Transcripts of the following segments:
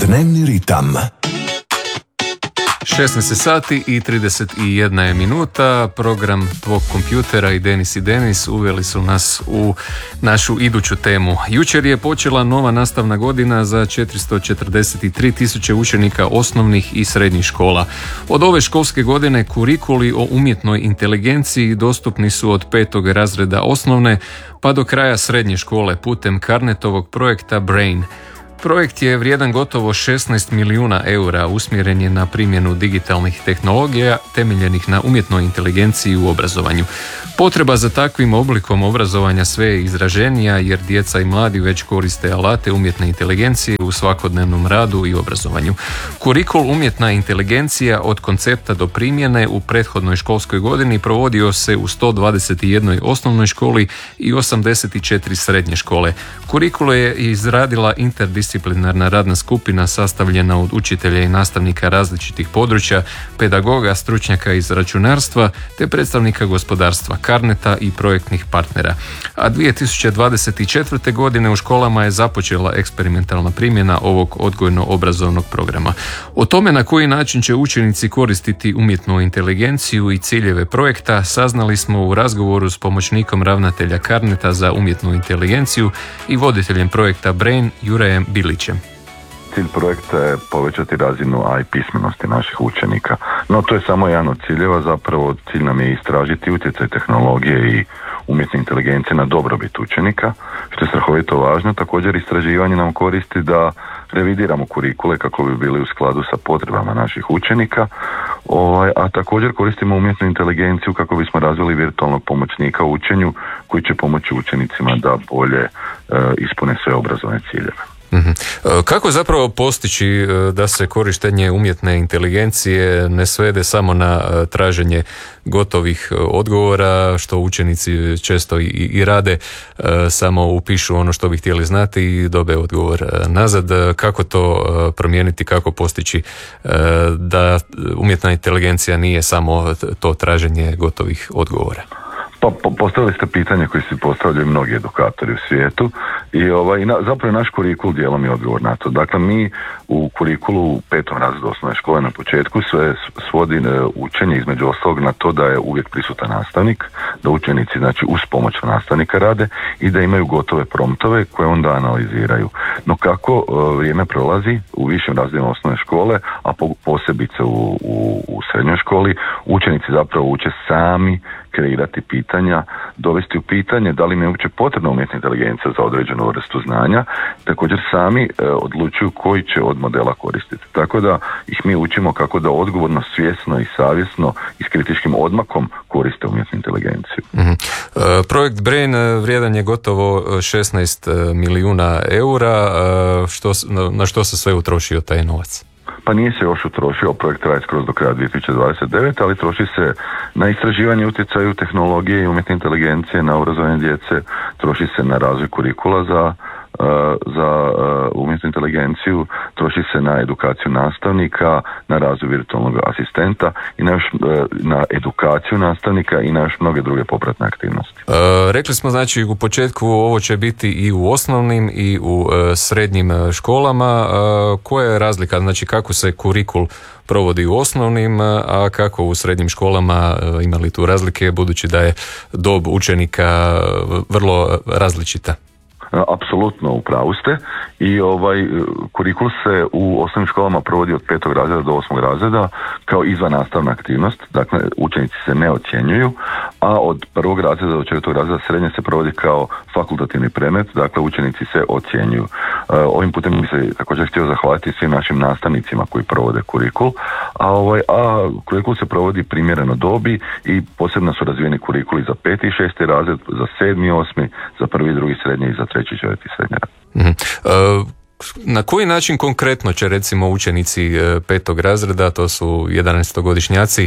Dnevni ritam. 16 sati i 31 je minuta. Program tvog kompjutera i Denis uveli su nas u našu iduću temu. Jučer je počela nova nastavna godina za 443 tisuće učenika osnovnih i srednjih škola. Od ove školske godine kurikuli o umjetnoj inteligenciji dostupni su od 5. razreda osnovne pa do kraja srednje škole putem Carnetovog projekta Brain. Projekt je vrijedan gotovo 16 milijuna eura, usmjeren je na primjenu digitalnih tehnologija temeljenih na umjetnoj inteligenciji u obrazovanju. Potreba za takvim oblikom obrazovanja sve je izraženija jer djeca i mladi već koriste alate umjetne inteligencije u svakodnevnom radu i obrazovanju. Kurikul umjetna inteligencija od koncepta do primjene u prethodnoj školskoj godini provodio se u 121 osnovnoj školi i 84 srednje škole. Kurikule je izradila interdisciplinarna radna skupina sastavljena od učitelja i nastavnika različitih područja, pedagoga, stručnjaka iz računarstva te predstavnika gospodarstva, Carneta i projektnih partnera. A 2024. godine u školama je započela eksperimentalna primjena ovog odgojno-obrazovnog programa. O tome na koji način će učenici koristiti umjetnu inteligenciju i ciljeve projekta saznali smo u razgovoru s pomoćnikom ravnatelja Carneta za umjetnu inteligenciju i voditeljem projekta Brain Jurajem Bilićem. Cilj projekta je povećati razinu AI pismenosti naših učenika. No to je samo jedan od ciljeva, zapravo cilj nam je istražiti utjecaj tehnologije i umjetne inteligencije na dobrobit učenika, što je strahovito važno. Također istraživanje nam koristi da revidiramo kurikule kako bi bili u skladu sa potrebama naših učenika, a također koristimo umjetnu inteligenciju kako bismo razvili virtualnog pomoćnika u učenju koji će pomoći učenicima da bolje ispune sve obrazovne ciljeve. Kako zapravo postići da se korištenje umjetne inteligencije ne svede samo na traženje gotovih odgovora, što učenici često i rade, samo upišu ono što bi htjeli znati i dobe odgovor nazad. Kako to promijeniti, kako postići da umjetna inteligencija nije samo to traženje gotovih odgovora? Pa postavili ste pitanje koje si postavljaju mnogi edukatori u svijetu i zapravo naš kurikul dijelom je odgovor na to. Dakle, mi u kurikulu u 5. razredu osnovne škole na početku sve svodi učenje između ostalog na to da je uvijek prisutan nastavnik, da učenici znači uz pomoć nastavnika rade i da imaju gotove promptove koje onda analiziraju. No kako vrijeme prolazi u višim razredima osnovne škole, a posebice u srednjoj školi, učenici zapravo uče sami kreirati pitanja, dovesti u pitanje da li mi je uopće potrebna umjetna inteligencija za određenu vrstu znanja, također sami odlučuju koji će od modela koristiti. Tako da ih mi učimo kako da odgovorno, svjesno i savjesno i s kritičkim odmakom koriste umjetnu inteligenciju. Projekt Brain vrijedan je gotovo 16 milijuna eura. Na što se sve utrošio taj novac? Pa nije se još utrošio, projekt traje skroz do kraja 2029, ali troši se na istraživanje utjecaju tehnologije i umjetne inteligencije na obrazovanje djece, troši se na razvoj kurikula za umjetnu inteligenciju, troši se na edukaciju nastavnika, na razvoj virtualnog asistenta i na edukaciju nastavnika i na još mnoge druge popratne aktivnosti. Rekli smo znači u početku ovo će biti i u osnovnim i u srednjim školama. Koja je razlika, znači kako se kurikul provodi u osnovnim, a kako u srednjim školama, ima li tu razlike budući da je dob učenika vrlo različita? Apsolutno u pravu ste i kurikul se u osnovnim školama provodi od 5. razreda do 8. razreda kao izvannastavna aktivnost, dakle učenici se ne ocjenjuju, a od 1. razreda do 4. razreda srednje se provodi kao fakultativni predmet, dakle učenici se ocjenjuju. Ovim putem bi se također htio zahvaliti svim našim nastavnicima koji provode kurikul, a kurikul se provodi primjereno dobi i posebno su razvijeni kurikuli za 5. i 6. razred, za 7. i 8., za 1. i 2. srednje i za 3. i 4. srednje razred. Na koji način konkretno će recimo učenici 5. razreda, to su 11-godišnjaci,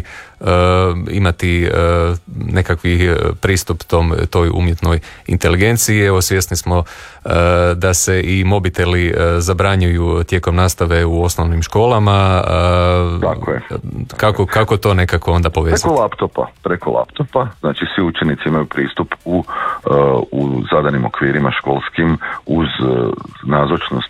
imati nekakvi pristup toj umjetnoj inteligenciji? Evo, svjesni smo da se i mobiteli zabranjuju tijekom nastave u osnovnim školama. Tako je. Kako to nekako onda povezati? Preko laptopa, znači svi učenici imaju pristup u zadanim okvirima školskim uz nazočnost i nadzor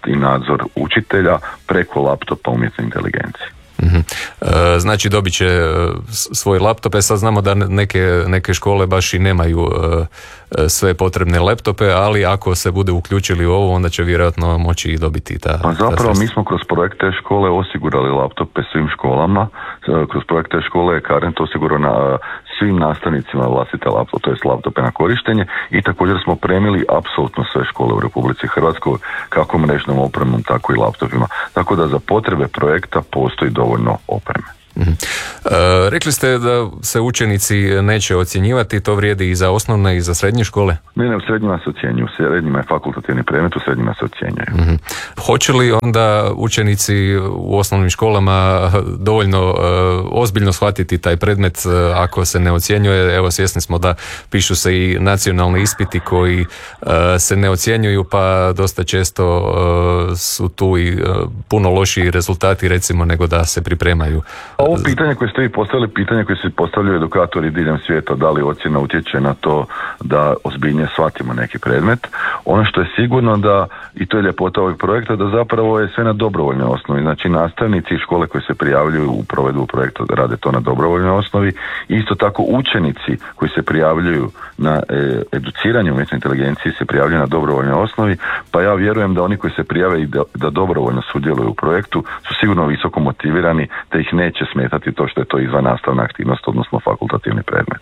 nadzor učitelja preko laptopa umjetne inteligencije. Znači dobit će svoj laptop, sad znamo da neke škole baš i nemaju sve potrebne laptope, ali ako se bude uključili u ovo, onda će vjerojatno moći i dobiti ta. Pa zapravo mi smo kroz projekt te škole osigurali laptope svim školama, kroz projekt te škole je Current osigurao na svim nastavnicima vlastite laptope, to jest laptope na korištenje, i također smo premili apsolutno sve škole u Republici Hrvatskoj, kako mrežnom opremom, tako i laptopima. Tako da za potrebe projekta postoji dovoljno opreme. Rekli ste da se učenici neće ocjenjivati, to vrijedi i za osnovne i za srednje škole? Ne, u srednjima se ocjenjuju, u srednjima je fakultativni predmet, u srednjima se ocjenjuju. Hoće li onda učenici u osnovnim školama dovoljno ozbiljno shvatiti taj predmet ako se ne ocjenjuje? Evo, svjesni smo da pišu se i nacionalni ispiti koji se ne ocjenjuju, pa dosta često su tu i puno lošiji rezultati, recimo, nego da se pripremaju. Ovo pitanje koje ste vi postavili, pitanje koje se postavljaju edukatori diljem svijeta, da li ocjena utječe na to da ozbiljnije shvatimo neki predmet. Ono što je sigurno da, i to je ljepota ovog projekta, da zapravo je sve na dobrovoljnoj osnovi. Znači nastavnici i škole koji se prijavljuju u provedbu projekta rade to na dobrovoljnoj osnovi. Isto tako učenici koji se prijavljuju na educiranje umjetne inteligencije se prijavljuju na dobrovoljnoj osnovi, pa ja vjerujem da oni koji se prijave i da dobrovoljno sudjeluju u projektu su sigurno visoko motivirani, te ih neće smetati to što je to izvan nastavna aktivnost, odnosno fakultativni predmet.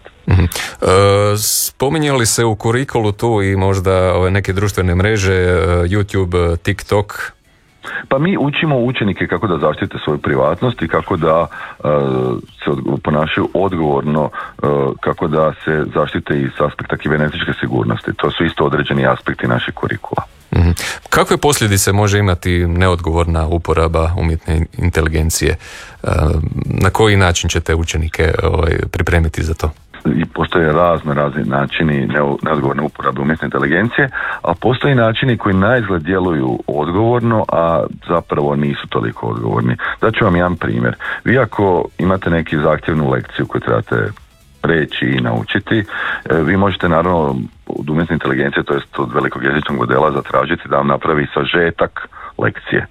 Spominjali se u kurikulu tu i možda neke društvene mreže, YouTube, TikTok? Pa mi učimo učenike kako da zaštite svoju privatnost i kako da se ponašaju odgovorno, kako da se zaštite i s aspekta kibernetičke sigurnosti. To su isto određeni aspekti našeg kurikula. Kakve posljedice može imati neodgovorna uporaba umjetne inteligencije? Na koji način ćete učenike pripremiti za to? I postoje razni načini neodgovorne uporabe umjetne inteligencije, a postoji načini koji naizgled djeluju odgovorno, a zapravo nisu toliko odgovorni. Daću vam jedan primjer. Vi ako imate neki zahtjevnu lekciju koju trebate preći i naučiti, vi možete naravno od umjetne inteligencije, to jest od velikog jezičnog modela, zatražiti da vam napravi sažetak lekcije.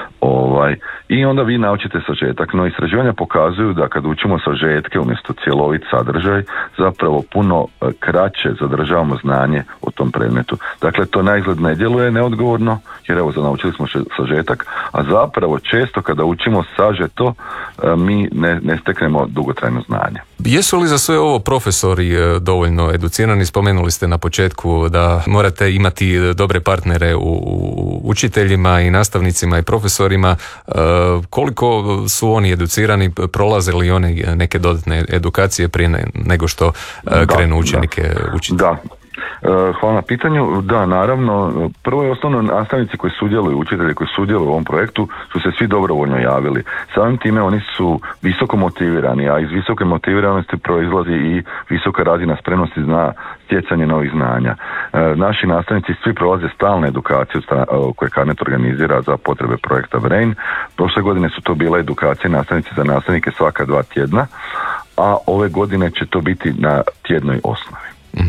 I onda vi naučite sažetak, no istraživanja pokazuju da kad učimo sažetke umjesto cjelovit sadržaj, zapravo puno kraće zadržavamo znanje o tom predmetu. Dakle, to naizgled ne djeluje neodgovorno, jer evo naučili smo sažetak, a zapravo često kada učimo sažeto, mi ne steknemo dugotrajno znanje. Jesu li za sve ovo profesori dovoljno educirani? Spomenuli ste na početku da morate imati dobre partnere u učiteljima i nastavnicima i profesorima. Koliko su oni educirani? Prolaze li oni neke dodatne edukacije prije nego što krenu učenike učiti? Da. Hvala na pitanju. Da, naravno, prvo i osnovno nastavnici koji sudjeluju, učitelji koji sudjeluju u ovom projektu su se svi dobrovoljno javili. Samim time oni su visoko motivirani, a iz visoke motiviranosti proizlazi i visoka razina spremnosti na stjecanje novih znanja. Naši nastavnici svi prolaze stalne edukacije koje Carnet organizira za potrebe projekta Brain. Prošle godine su to bile edukacije nastavnici za nastavnike svaka 2 tjedna, a ove godine će to biti na tjednoj osnovi.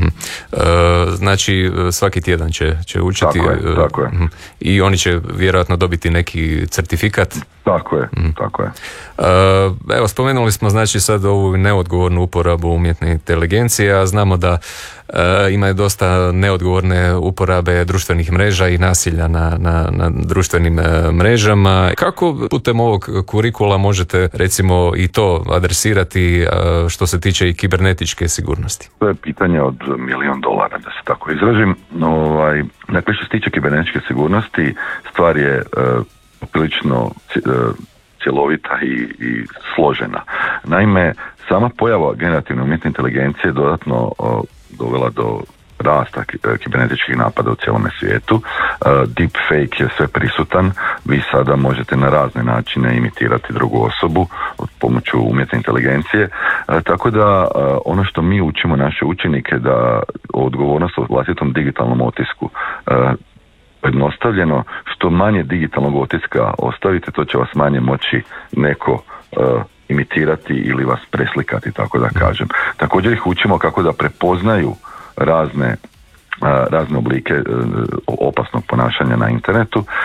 Znači svaki tjedan će učiti. Tako je. I oni će vjerojatno dobiti neki certifikat. Tako je. Evo, spomenuli smo znači sad ovu neodgovornu uporabu umjetne inteligencije, a znamo da ima dosta neodgovorne uporabe društvenih mreža i nasilja na društvenim mrežama. Kako putem ovog kurikula možete recimo i to adresirati što se tiče i kibernetičke sigurnosti? To je pitanje od $1 milion, da se tako izrazim. Dakle, što se tiče kibernetičke sigurnosti, stvar je prilično cjelovita i složena. Naime, sama pojava generativne umjetne inteligencije dodatno dovela do rasta kibernetičkih napada u cijelome svijetu. Deepfake je sve prisutan. Vi sada možete na razne načine imitirati drugu osobu od pomoću umjetne inteligencije. Tako da ono što mi učimo naše učenike da odgovornost o vlastitom digitalnom otisku jednostavljeno, što manje digitalnog otiska ostavite, to će vas manje moći neko imitirati ili vas preslikati, tako da kažem. Također ih učimo kako da prepoznaju razne oblike opasnog ponašanja na internetu,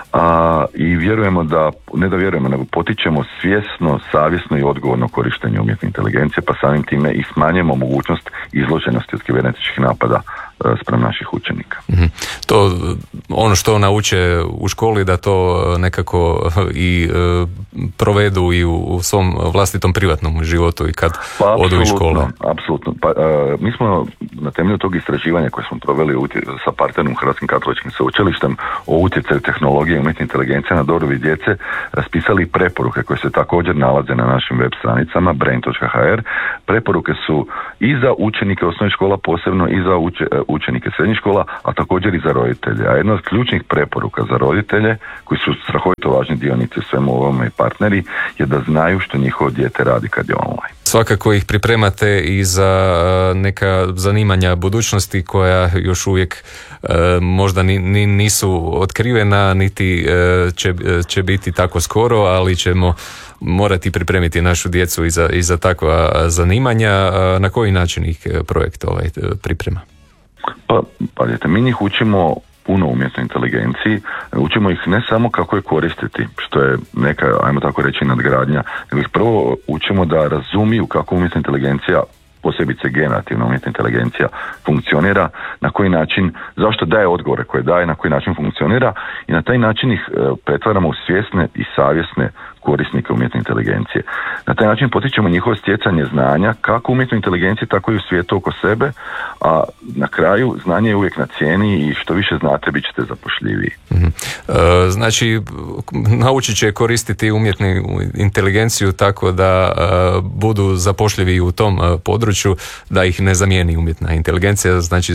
i vjerujemo da, ne da vjerujemo, nego potičemo svjesno, savjesno i odgovorno korištenje umjetne inteligencije, pa samim time i smanjujemo mogućnost izloženosti od kibernetičkih napada spram naših učenika. To ono što nauče u školi da to nekako i provedu i u svom vlastitom privatnom životu i kad odu iz škole. Apsolutno. Mi smo na temelju tog istraživanja koje smo proveli sa partnerom Hrvatskim katoličkim sveučilištem o utjecaju tehnologije i umjetne inteligencije na dobrobit djece raspisali preporuke koje se također nalaze na našim web stranicama brain.hr. Preporuke su i za učenike osnovnih škola, posebno i za učenike srednjih škola, a također i za roditelje. A jedna od ključnih preporuka za roditelje, koji su strahovito važni dionici u svemu ovome i partneri, je da znaju što njihovo dijete radi kad je online. Svakako ih pripremate i za neka zanimanja budućnosti koja još uvijek možda nisu otkrivena, niti će biti tako skoro, ali ćemo morati pripremiti našu djecu i za takva zanimanja. Na koji način ih projekt priprema? Pa mi njih učimo puno umjetnoj inteligenciji, učimo ih ne samo kako je koristiti, što je neka, ajmo tako reći, nadgradnja, nego ih prvo učimo da razumiju kako umjetna inteligencija, posebice generativna umjetna inteligencija, funkcionira, na koji način, zašto daje odgovore koje daje, na koji način funkcionira, i na taj način ih pretvaramo u svjesne i savjesne korisnike umjetne inteligencije. Na taj način potičemo njihovo stjecanje znanja kako u umjetnoj inteligenciji, tako i u svijetu oko sebe, a na kraju znanje je uvijek na cijeni i što više znate, bit ćete zapošljiviji. Znači, naučit će koristiti umjetnu inteligenciju tako da budu zapošljivi u tom području, da ih ne zamijeni umjetna inteligencija, znači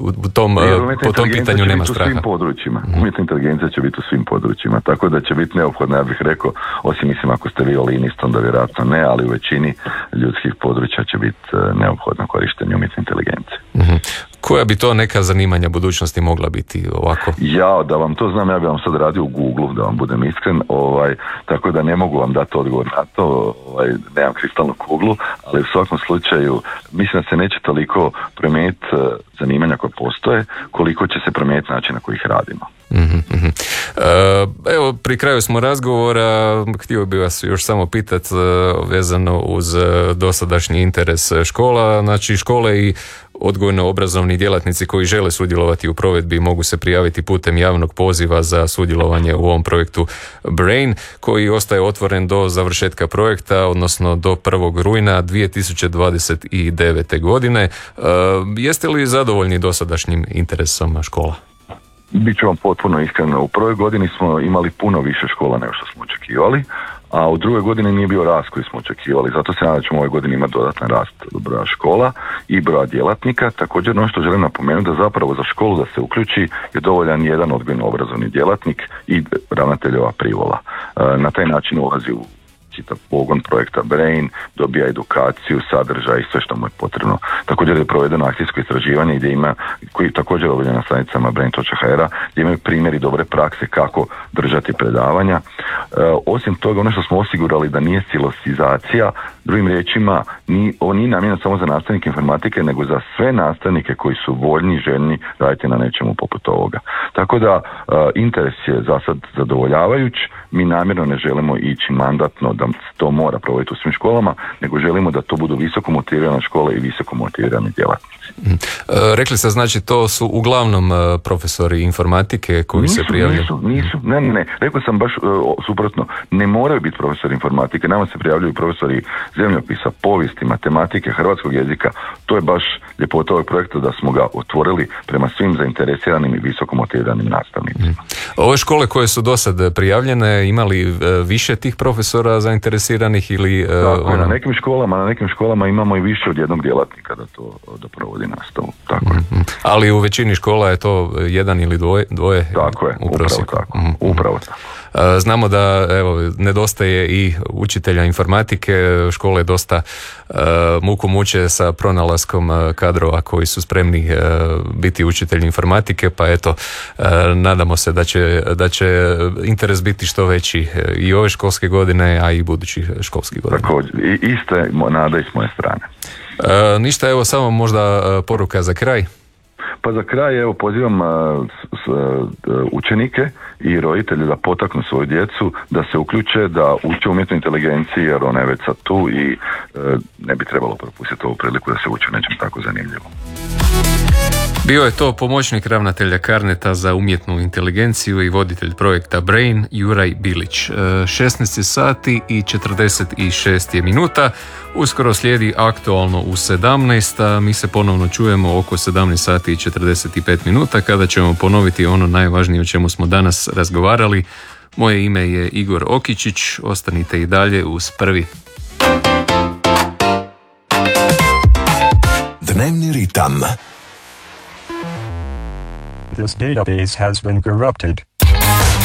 po tom pitanju nema straha. Umjetna inteligencija će biti u svim područjima, tako da će biti neophodna, ja bih rekao, osim mislim ako ste violinist, onda vjerojatno ne, ali u većini ljudskih područja će biti neophodno korištenje umjetne inteligencije. Koja bi to neka zanimanja budućnosti mogla biti ovako? Ja, da vam to znam, ja bih vam sad radio u Google, da vam budem iskren, tako da ne mogu vam dati odgovor na to, nemam kristalnu kuglu, ali u svakom slučaju mislim da se neće toliko promijeniti zanimanja koja postoje, koliko će se promijeniti način na koji ih radimo. Evo, pri kraju smo razgovora, htio bih vas još samo pitati vezano uz dosadašnji interes škola. Znači, škole i odgojno-obrazovni djelatnici koji žele sudjelovati u provedbi mogu se prijaviti putem javnog poziva za sudjelovanje u ovom projektu Brain, koji ostaje otvoren do završetka projekta, odnosno do 1. rujna 2029. godine. Jeste li zadovoljni dosadašnjim interesom škola? Biću vam potpuno iskreno. U prvoj godini smo imali puno više škola nego što smo očekivali, a u drugoj godini nije bio rast koji smo očekivali. Zato se nadam da ćemo ove godine imati dodatan rast broja škola i broja djelatnika. Također ono što želim napomenuti, da zapravo za školu da se uključi je dovoljan jedan odgojno-obrazovni djelatnik i ravnateljeva privola. Na taj način ulazi u čitav pogon projekta Brain, dobija edukaciju, sadržaj i sve što mu je potrebno. Također je provedeno akcijsko istraživanje koji je također objavljeno na stranicama brain.hr, gdje imaju primjeri dobre prakse kako držati predavanja. Osim toga, ono što smo osigurali da nije silosizacija, drugim riječima, ovo nije namijenjeno samo za nastavnike informatike, nego za sve nastavnike koji su voljni, željni raditi na nečemu poput ovoga. Tako da interes je za sad zadovoljavajuć. Mi namjerno ne želimo ići mandatno da to mora provoditi u svim školama, nego želimo da to budu visoko motivirane škole i visoko motivirani djelatnici. Rekli ste, znači to su uglavnom profesori informatike koji se prijavljaju? Nisu. Ne. Rekao sam baš suprotno. Ne moraju biti profesori informatike. Nama se prijavljuju profesori zemljopisa, povijesti, matematike, hrvatskog jezika. To je baš ljepota ovog projekta, da smo ga otvorili prema svim zainteresiranim i visoko motiviranim nastavnicima. Ove škole koje su do sad prijavljene, imali više tih profesora zainteresiranih ili... Tako, na nekim školama imamo i više od jednog djelatnika da provodi nastavu. Tako je. Ali u većini škola je to jedan ili dvoje? Tako je, upravo tako. Znamo da nedostaje i učitelja informatike, škole dosta muku muče sa pronalaskom kadrova koji su spremni biti učitelji informatike, pa eto, nadamo se da će interes biti što veći i ove školske godine, a i budućih školskih godina. Također, isto je nada i s moje strane. Ništa, evo samo možda poruka za kraj. Pa za kraj evo pozivam učenike i roditelje da potaknu svoju djecu, da se uključe, da uče umjetnu inteligenciju jer ona je već sad tu i ne bi trebalo propustiti ovu priliku da se uči nečem tako zanimljivom. Bio je to pomoćnik ravnatelja Carneta za umjetnu inteligenciju i voditelj projekta Brain, Juraj Bilić. 16 sati i 46 je minuta. Uskoro slijedi aktualno u 17, a mi se ponovno čujemo oko 17 sati i 45 minuta kada ćemo ponoviti ono najvažnije o čemu smo danas razgovarali. Moje ime je Igor Okičić, ostanite i dalje uz Prvi. Dnevni ritam. This database has been corrupted.